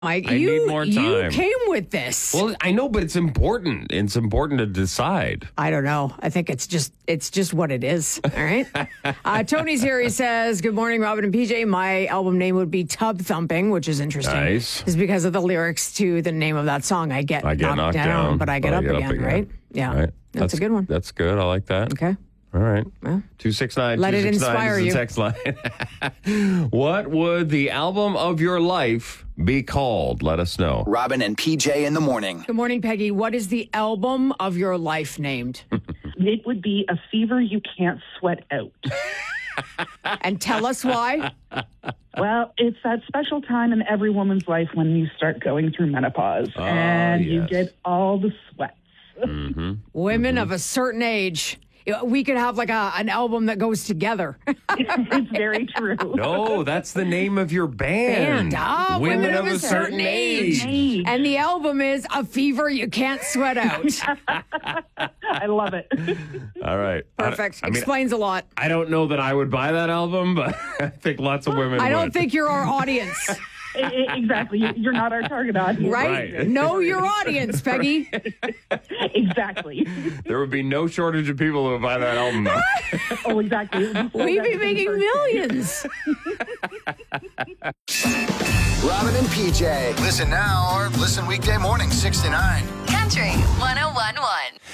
Mike, I need more time. You came with this. Well, I know, but it's important. It's important to decide. I don't know. I think it's just what it is. All right. Tony's here. He says, "Good morning, Robin and PJ. My album name would be Tub Thumping, which is interesting. Nice. Is because of the lyrics to the name of that song. I get knocked down, but I get up again. Right? Yeah. Right. That's a good one. That's good. I like that. Okay. All right. Well, 269. let it inspire is you. the text line. What would the album of your life be called? Let us know. Robin and PJ in the morning. Good morning, Peggy. What is the album of your life named? It would be A Fever You Can't Sweat Out. And tell us why. Well, it's that special time in every woman's life when you start going through menopause and you yes. get all the sweats. Women of a certain age. We could have like an album that goes together. It's very true. No, that's the name of your band. Women of a certain age. And the album is A Fever You Can't Sweat Out. I love it. All right. Perfect. I mean, Explains a lot. I don't know that I would buy that album, but I think lots of women I don't would. think you're our audience. Exactly. You're not our target audience. Right? Know your audience, Peggy. Exactly. There would be no shortage of people who would buy that album, though. Oh, exactly. We'd be making millions. Robin and PJ. Listen now or listen weekday morning 6 to 9. Country 101.1.